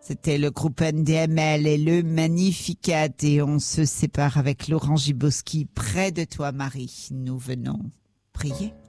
C'était le groupe NDML et le Magnificat et on se sépare avec Laurent Giboski près de toi Marie. Nous venons prier.